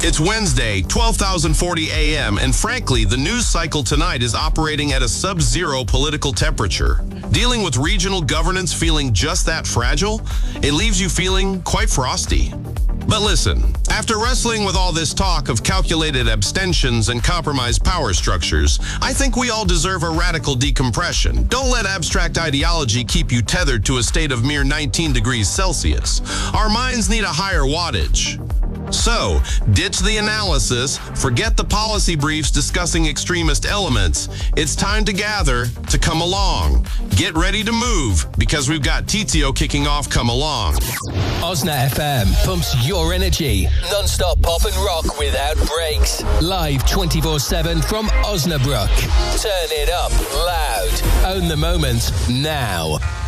It's Wednesday, 12,040 a.m., and frankly, the news cycle tonight is operating at a sub-zero political temperature. Dealing with regional governance feeling just that fragile, it leaves you feeling quite frosty. But listen, after wrestling with all this talk of calculated abstentions and compromised power structures, I think we all deserve a radical decompression. Don't let abstract ideology keep you tethered to a state of mere 19 degrees Celsius. Our minds need a higher wattage. So, ditch the analysis, forget the policy briefs discussing extremist elements. It's time to gather, to come along. Get ready to move, because we've got TTO kicking off Come Along. Osna FM pumps your energy. Non-stop pop and rock without breaks. Live 24/7 from Osnabrück. Turn it up loud. Own the moment now.